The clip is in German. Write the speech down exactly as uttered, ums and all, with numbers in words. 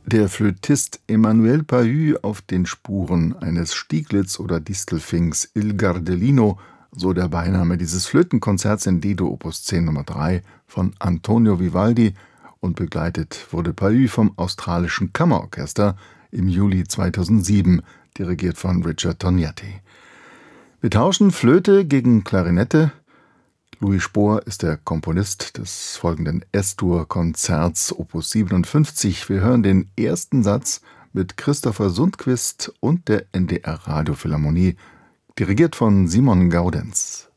Der Flötist Emmanuel Pahud auf den Spuren eines Stieglitz oder Distelfinks Il Gardelino, so der Beiname dieses Flötenkonzerts in D-Dur Opus zehn Nummer drei von Antonio Vivaldi, und begleitet wurde Pahud vom Australischen Kammerorchester im Juli zweitausendsieben, dirigiert von Richard Tognetti. Wir tauschen Flöte gegen Klarinette. Louis Spohr ist der Komponist des folgenden S-Dur-Konzerts Opus siebenundfünfzig. Wir hören den ersten Satz mit Christopher Sundquist und der N D R Radiophilharmonie, dirigiert von Simon Gaudenz.